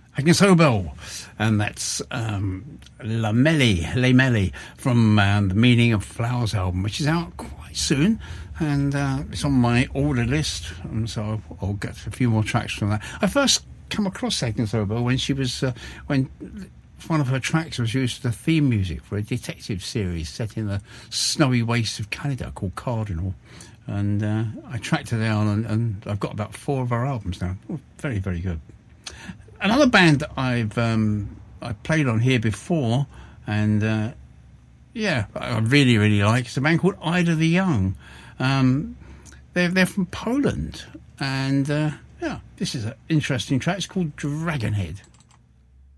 Agnes Obel, and that's Les Meli from The Meaning of Flowers album, which is out quite soon, and it's on my order list, and so I'll get a few more tracks from that. I first come across Agnes Obel when she was when one of her tracks was used as the theme music for a detective series set in the snowy wastes of Canada called Cardinal, and I tracked her down, and I've got about 4 of her albums now. Very, very good. Another band that I played on here before, and I really, really like, it's a band called Ida the Young. They're from Poland, and this is an interesting track. It's called Dragonhead.